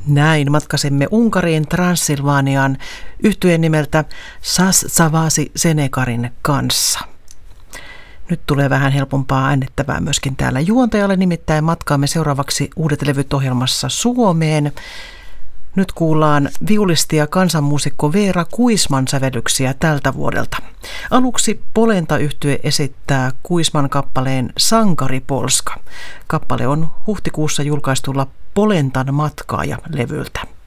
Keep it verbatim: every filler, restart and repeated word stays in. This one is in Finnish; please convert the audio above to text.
Näin matkasemme Unkariin Transilvaniaan yhtyeen nimeltä Sas Savasi Senekarin kanssa. Nyt tulee vähän helpompaa äänettävää myöskin täällä juontajalle, nimittäin matkaamme seuraavaksi Uudet levyt -ohjelmassa Suomeen. Nyt kuullaan viulisti ja kansanmuusikko Veera Kuisman sävellyksiä tältä vuodelta. Aluksi Polenta-yhtye esittää Kuisman kappaleen Sankari Polska. Kappale on huhtikuussa julkaistulla Polentan matkaaja -levyltä.